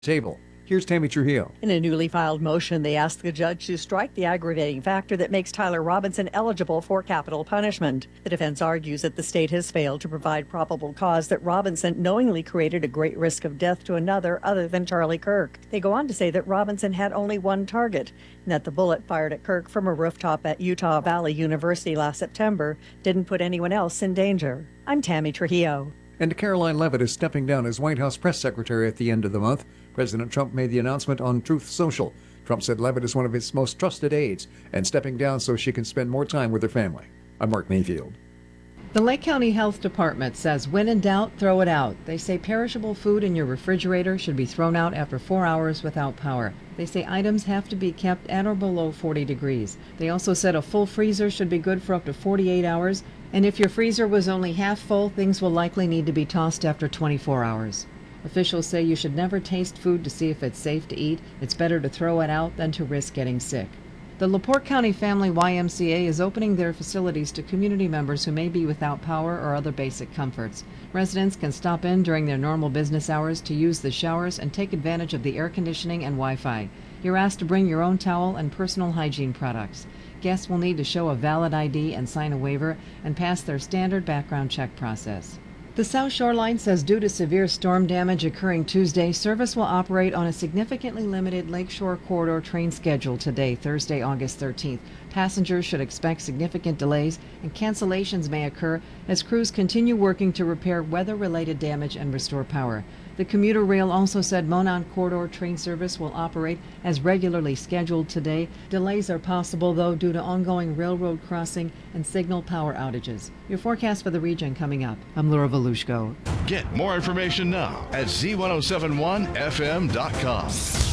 table. Here's Tammy Trujillo. In a newly filed motion, they asked the judge to strike the aggravating factor that makes Tyler Robinson eligible for capital punishment. The defense argues that the state has failed to provide probable cause that Robinson knowingly created a great risk of death to another other than Charlie Kirk. They go on to say that Robinson had only one target, and that the bullet fired at Kirk from a rooftop at Utah Valley University last September didn't put anyone else in danger. I'm Tammy Trujillo. And Caroline Leavitt is stepping down as White House press secretary at the end of the month. President Trump made the announcement on Truth Social. Trump said Leavitt is one of his most trusted aides and stepping down so she can spend more time with her family. I'm Mark Mayfield. The Lake County Health Department says when in doubt, throw it out. They say perishable food in your refrigerator should be thrown out after 4 hours without power. They say items have to be kept at or below 40 degrees. They also said a full freezer should be good for up to 48 hours. And if your freezer was only half full, things will likely need to be tossed after 24 hours. Officials say you should never taste food to see if it's safe to eat. It's better to throw it out than to risk getting sick. The LaPorte County Family YMCA is opening their facilities to community members who may be without power or other basic comforts. Residents can stop in during their normal business hours to use the showers and take advantage of the air conditioning and Wi-Fi. You're asked to bring your own towel and personal hygiene products. Guests will need to show a valid ID and sign a waiver and pass their standard background check process. The South Shoreline says due to severe storm damage occurring Tuesday, service will operate on a significantly limited Lakeshore Corridor train schedule today, Thursday, August 13th. Passengers should expect significant delays and cancellations may occur as crews continue working to repair weather-related damage and restore power. The commuter rail also said Monon Corridor train service will operate as regularly scheduled today. Delays are possible, though, due to ongoing railroad crossing and signal power outages. Your forecast for the region coming up. I'm Laura Volushko. Get more information now at z1071fm.com.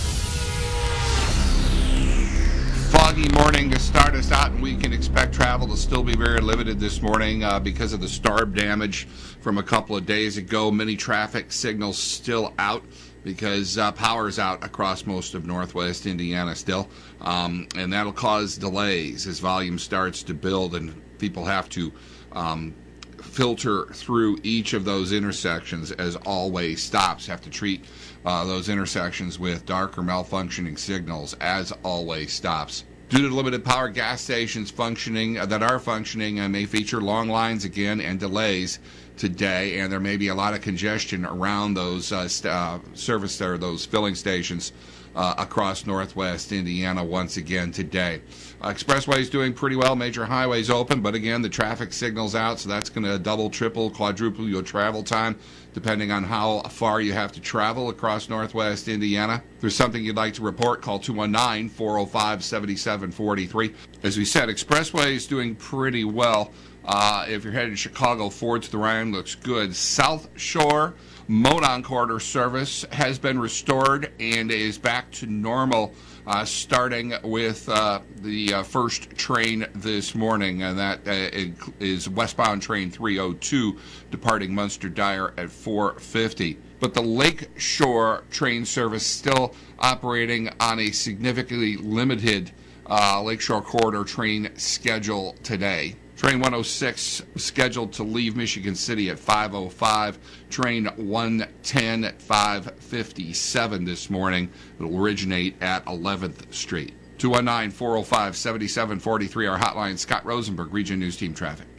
Foggy morning to start us out, and we can expect travel to still be very limited this morning because of the storm damage from a couple of days ago. Many traffic signals still out because power's out across most of northwest Indiana still, and that'll cause delays as volume starts to build and people have to filter through each of those intersections as always stops. Have to treat those intersections with dark or malfunctioning signals as always stops. Due to limited power, gas stations that are functioning may feature long lines again and delays today, and there may be a lot of congestion around those those filling stations across northwest Indiana once again today. Expressway's doing pretty well. Major highways open, but again, the traffic signal's out, so that's going to double, triple, quadruple your travel time, depending on how far you have to travel across northwest Indiana. If there's something you'd like to report, call 219-405-7743. As we said, Expressway is doing pretty well. If you're headed to Chicago, Ford to the Rhine looks good. South Shore Monon Corridor service has been restored and is back to normal, starting with the first train this morning, and that is westbound train 302 departing Munster Dyer at 4:50. But the Lake Shore train service still operating on a significantly limited Lakeshore Corridor train schedule today. Train 106 scheduled to leave Michigan City at 5:05. Train 110 at 5:57 this morning. It will originate at 11th Street. 219-405-7743, our hotline. Scott Rosenberg, Region News Team Traffic.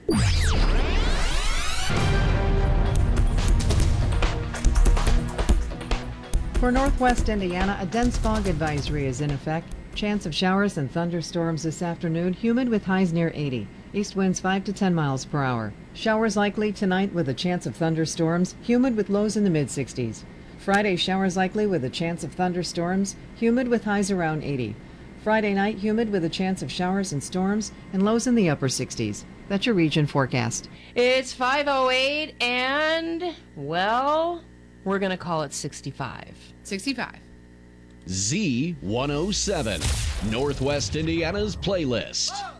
For northwest Indiana, a dense fog advisory is in effect. Chance of showers and thunderstorms this afternoon, humid with highs near 80. East winds 5 to 10 miles per hour. Showers likely tonight with a chance of thunderstorms, humid with lows in the mid-60s. Friday, showers likely with a chance of thunderstorms, humid with highs around 80. Friday night, humid with a chance of showers and storms, and lows in the upper 60s. That's your region forecast. It's 5:08, and, well, we're going to call it 65. 65. Z107, Northwest Indiana's playlist.